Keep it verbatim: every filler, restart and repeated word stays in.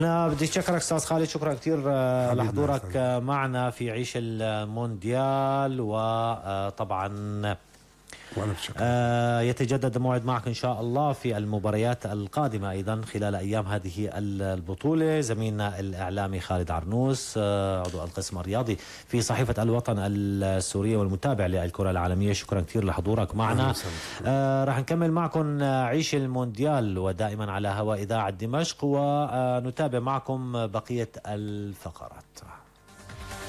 أنا بدي أشكرك أستاذ خالد، شكرا كثير لحضورك معنا في عيش المونديال. وطبعا آه يتجدد الموعد معك إن شاء الله في المباريات القادمة أيضا خلال أيام هذه البطولة. زميلنا الإعلامي خالد عرنوس آه عضو القسم الرياضي في صحيفة الوطن السورية والمتابع للكرة العالمية، شكرا كثير لحضورك معنا. آه راح نكمل معكم عيش المونديال ودائما على هواء إذاعة دمشق، ونتابع معكم بقية الفقرات.